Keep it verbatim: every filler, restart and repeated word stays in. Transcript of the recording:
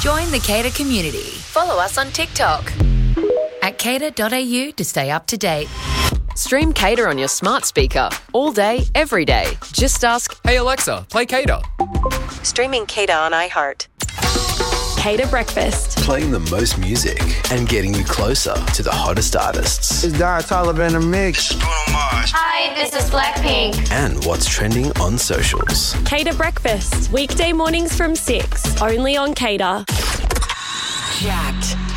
Join the Cater community. Follow us on TikTok at cater dot a u to stay up to date. Stream Cater on your smart speaker all day, every day. Just ask, "Hey Alexa, play Cater." Streaming Cater on iHeart. Cater Breakfast. Playing the most music and getting you closer to the hottest artists. It's Don Toliver in the mix. Hi, this is Blackpink. And what's trending on socials. Cater Breakfast. Weekday mornings from six. Only on Cater. Jacked.